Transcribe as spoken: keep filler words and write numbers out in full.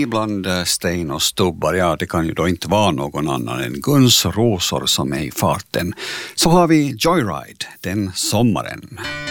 i bland sten och stubbar, ja det kan ju då inte vara någon annan än Guns Rosor som är i farten. Så har vi Joyride den sommaren.